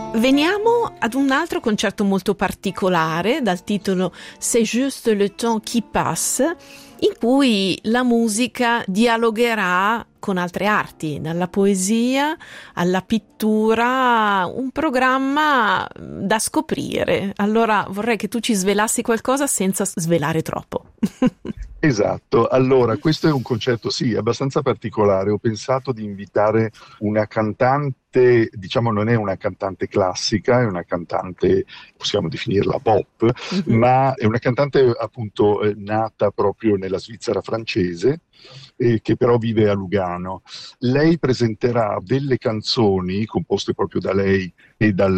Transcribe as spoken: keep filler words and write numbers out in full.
Veniamo ad un altro concerto molto particolare dal titolo C'est juste le temps qui passe, in cui la musica dialogherà con altre arti, dalla poesia alla pittura, un programma da scoprire. Allora vorrei che tu ci svelassi qualcosa senza svelare troppo. Esatto, allora questo è un concerto sì, abbastanza particolare. Ho pensato di invitare una cantante, diciamo non è una cantante classica, è una cantante, possiamo definirla pop, Mm-hmm. ma è una cantante appunto eh, nata proprio nella Svizzera francese, eh, che però vive a Lugano. Lei presenterà delle canzoni composte proprio da lei e dal